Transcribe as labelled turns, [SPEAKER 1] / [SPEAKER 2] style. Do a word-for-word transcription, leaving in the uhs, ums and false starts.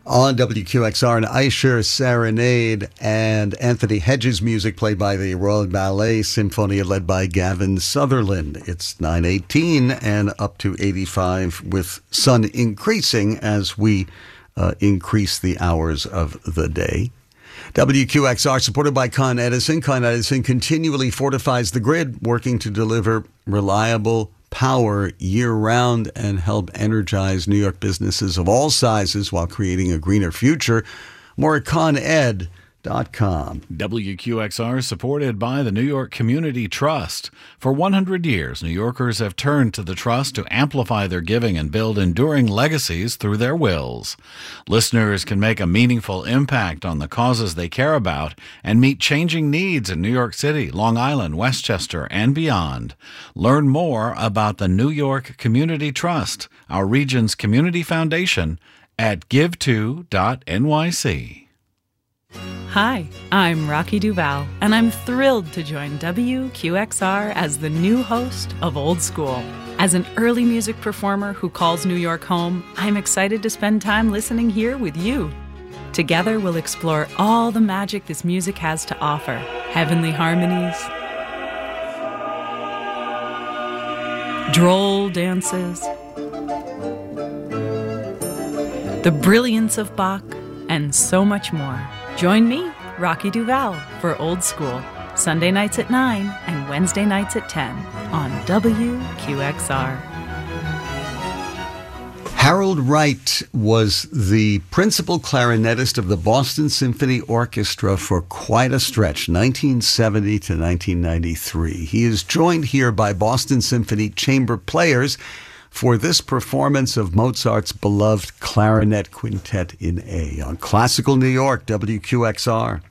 [SPEAKER 1] On W Q X R, an Eicher Serenade and Anthony Hedges music played by the Royal Ballet Sinfonia led by Gavin Sutherland. It's nine eighteen and up to eighty-five with sun increasing as we uh, increase the hours of the day. W Q X R supported by Con Edison. Con Edison continually fortifies the grid, working to deliver reliable power year-round and help energize New York businesses of all sizes while creating a greener future. More at con ed dot com.
[SPEAKER 2] W Q X R is supported by the New York Community Trust. For one hundred years, New Yorkers have turned to the Trust to amplify their giving and build enduring legacies through their wills. Listeners can make a meaningful impact on the causes they care about and meet changing needs in New York City, Long Island, Westchester, and beyond. Learn more about the New York Community Trust, our region's community foundation, at give to dot N Y C.
[SPEAKER 3] Hi, I'm Rocky Duval, and I'm thrilled to join W Q X R as the new host of Old School. As an early music performer who calls New York home, I'm excited to spend time listening here with you. Together, we'll explore all the magic this music has to offer. Heavenly harmonies, droll dances, the brilliance of Bach, and so much more. Join me, Rocky Duval, for Old School, Sunday nights at nine and Wednesday nights at ten on W Q X R.
[SPEAKER 1] Harold Wright was the principal clarinetist of the Boston Symphony Orchestra for quite a stretch, nineteen seventy to nineteen ninety-three. He is joined here by Boston Symphony Chamber Players for this performance of Mozart's beloved Clarinet Quintet in A on Classical New York, W Q X R.